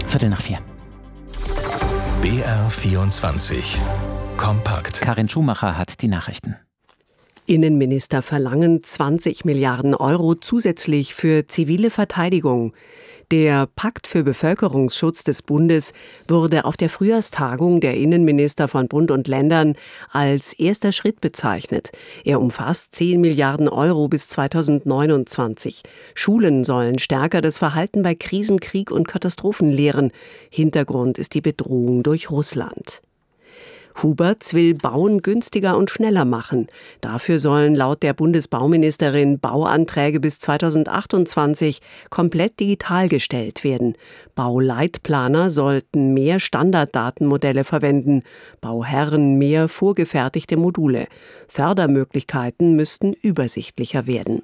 3:15. BR24 kompakt. Karin Schumacher hat die Nachrichten. Innenminister verlangen 20 Milliarden Euro zusätzlich für zivile Verteidigung. Der Pakt für Bevölkerungsschutz des Bundes wurde auf der Frühjahrstagung der Innenminister von Bund und Ländern als erster Schritt bezeichnet. Er umfasst 10 Milliarden Euro bis 2029. Schulen sollen stärker das Verhalten bei Krisen, Krieg und Katastrophen lehren. Hintergrund ist die Bedrohung durch Russland. Huberts will Bauen günstiger und schneller machen. Dafür sollen laut der Bundesbauministerin Bauanträge bis 2028 komplett digital gestellt werden. Bauleitplaner sollten mehr Standarddatenmodelle verwenden, Bauherren mehr vorgefertigte Module. Fördermöglichkeiten müssten übersichtlicher werden.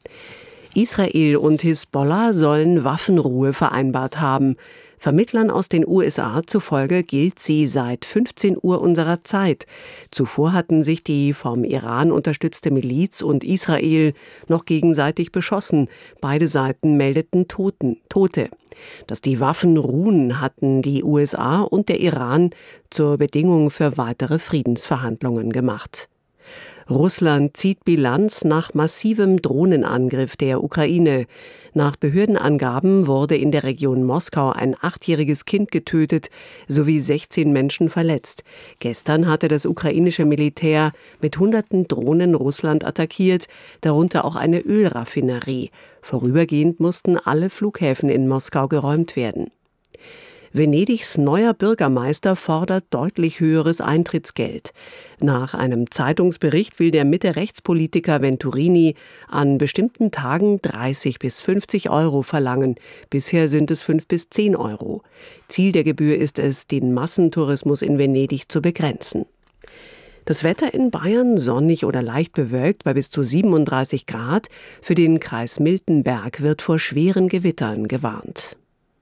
Israel und Hisbollah sollen Waffenruhe vereinbart haben. Vermittlern aus den USA zufolge gilt sie seit 15 Uhr unserer Zeit. Zuvor hatten sich die vom Iran unterstützte Miliz und Israel noch gegenseitig beschossen. Beide Seiten meldeten Tote. Dass die Waffen ruhen, hatten die USA und der Iran zur Bedingung für weitere Friedensverhandlungen gemacht. Russland zieht Bilanz nach massivem Drohnenangriff der Ukraine. Nach Behördenangaben wurde in der Region Moskau ein 8-jähriges Kind getötet sowie 16 Menschen verletzt. Gestern hatte das ukrainische Militär mit hunderten Drohnen Russland attackiert, darunter auch eine Ölraffinerie. Vorübergehend mussten alle Flughäfen in Moskau geräumt werden. Venedigs neuer Bürgermeister fordert deutlich höheres Eintrittsgeld. Nach einem Zeitungsbericht will der Mitte-Rechts-Politiker Venturini an bestimmten Tagen 30 bis 50 Euro verlangen. Bisher sind es 5 bis 10 Euro. Ziel der Gebühr ist es, den Massentourismus in Venedig zu begrenzen. Das Wetter in Bayern sonnig oder leicht bewölkt bei bis zu 37 Grad. Für den Kreis Miltenberg wird vor schweren Gewittern gewarnt.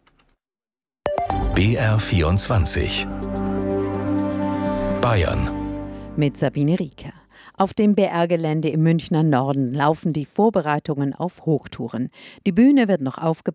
BR24 Bayern mit Sabine Rieker. Auf dem BR-Gelände im Münchner Norden laufen die Vorbereitungen auf Hochtouren. Die Bühne wird noch aufgebaut.